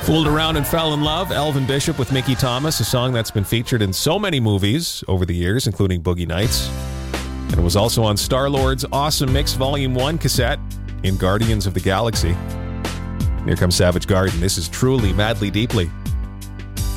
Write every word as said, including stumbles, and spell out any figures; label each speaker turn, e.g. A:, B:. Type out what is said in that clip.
A: Fooled Around and Fell in Love, Elvin Bishop with Mickey Thomas, a song that's been featured in so many movies over the years, including Boogie Nights. And it was also on Star-Lord's Awesome Mix Volume one cassette in Guardians of the Galaxy. Here comes Savage Garden. This is Truly, Madly, Deeply.